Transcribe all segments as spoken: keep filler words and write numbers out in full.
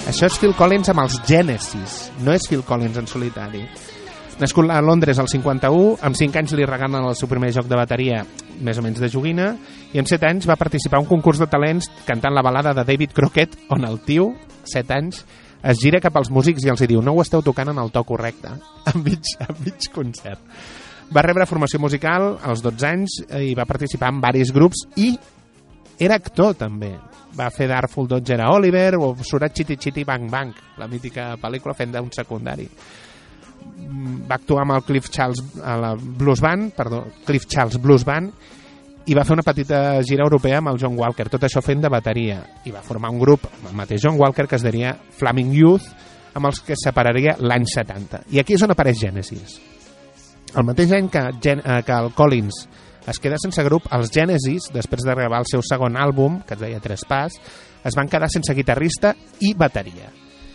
Això és Phil Collins amb els Genesis, no és Phil Collins en solitari. Nascut a Londres al cinquanta-u, amb cinc anys li regalen el seu primer joc de bateria, més o menys de joguina, i amb set anys va participar a un concurs de talents cantant la balada de David Crockett, on el tio, set anys, es gira cap als músics i els diu no ho esteu tocant en el to correcte, a mig, a mig concert. Va rebre formació musical als dotze anys i va participar en diversos grups i era actor també. Va fer d'Artful Dodger a Oliver o surt a Chitty Chitty Bang Bang, la mítica pel·lícula fent d'un secundari. Va actuar amb el Cliff Charles a la Blues Band, perdó, Cliff Charles Blues Band, i va fer una petita gira europea amb el John Walker, tot això fent de bateria, i va formar un grup amb el mateix John Walker que es diria Flaming Youth, amb els que es separaria l'any setanta. I aquí és on apareix Genesis. El mateix any que, Gen eh, que el Collins es queda sense grup, els Genesis, després de gravar el seu segon àlbum, que es deia Trespass, es van quedar sense guitarrista i bateria.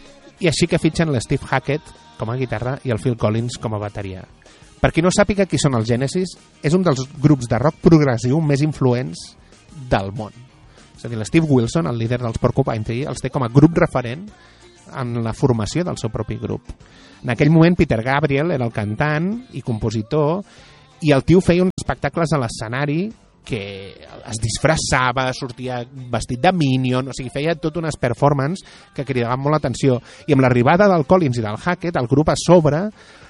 I així que fitxen l'Steve Hackett com a guitarra i el Phil Collins com a bateria. Per qui no sàpiga qui són els Genesis, és un dels grups de rock progressiu més influents del món. És a dir, l'Steve Wilson, el líder dels Porcupine Tree, els té com a grup referent en la formació del seu propi grup. En aquell moment Peter Gabriel era el cantant i compositor i el tio feia uns espectacles a l'escenari que es disfressava, sortia vestit de Minion, o sigui, feia tot unes performances que cridaven molt l'atenció. I amb l'arribada del Collins i del Hackett, el grup a sobre,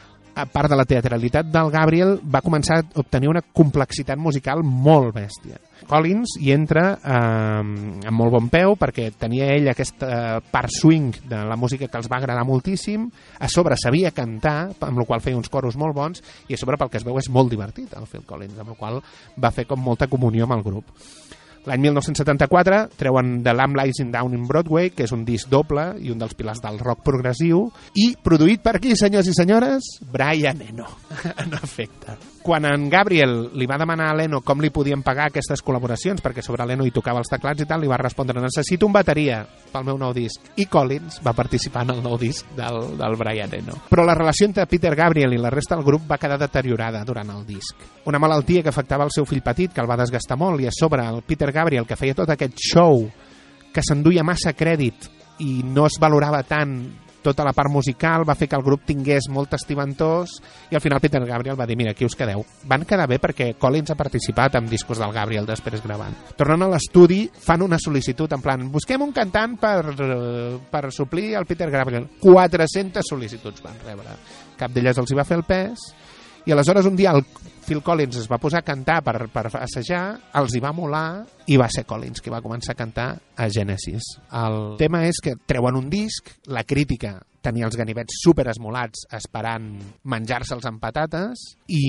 a part de la teatralitat del Gabriel, va començar a obtenir una complexitat musical molt bèstia. Collins hi entra eh, amb molt bon peu perquè tenia ell aquesta part swing de la música que els va agradar moltíssim, a sobre sabia cantar, amb la qual feia uns coros molt bons, i a sobre pel que es veu és molt divertit el Phil Collins, amb la qual va fer com molta comunió amb el grup. L'any mil nou-cents setanta-quatre treuen The Lamb Lies Down in Broadway, que és un disc doble i un dels pilars del rock progressiu, i produït per qui, senyors i senyores? Brian Eno, en efecte. Quan en Gabriel li va demanar a Leno com li podien pagar aquestes col·laboracions, perquè sobre Leno hi tocava els teclats i tal, li va respondre, necessito un bateria pel meu nou disc. I Collins va participar en el nou disc del, del Brian Eno. Però la relació entre Peter Gabriel i la resta del grup va quedar deteriorada durant el disc. Una malaltia que afectava el seu fill petit, que el va desgastar molt, i a sobre el Peter Gabriel, que feia tot aquest show, que s'enduia massa crèdit i no es valorava tant tota la part musical, va fer que el grup tingués molt estivantós, i al final Peter Gabriel va dir, mira, aquí us quedeu. Van quedar bé perquè Collins ha participat en discos del Gabriel després gravant. Tornant a l'estudi, fan una sol·licitud en plan, busquem un cantant per, per suplir el Peter Gabriel. quatre-centes sol·licituds van rebre. Cap d'elles els hi va fer el pes, i aleshores un dia el Phil Collins es va posar a cantar per, per assajar, els hi va molar i va ser Collins qui va començar a cantar a Genesis. El tema és que treuen un disc, la crítica tenia els ganivets super esmolats esperant menjar-se'ls amb patates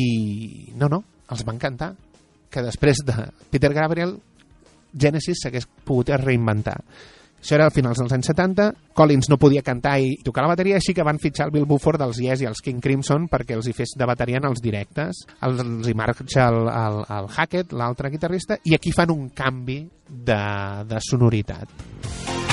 i no, no, els van cantar. Que després de Peter Gabriel, Genesis s'hagués pogut reinventar. Això era a finals dels anys setanta, Collins no podia cantar i tocar la bateria, així que van fitxar el Bill Buford dels Yes i els King Crimson perquè els hi fes de bateria en els directes. Els, els hi marxa el, el, el Hackett, l'altre guitarrista, i aquí fan un canvi de, de sonoritat.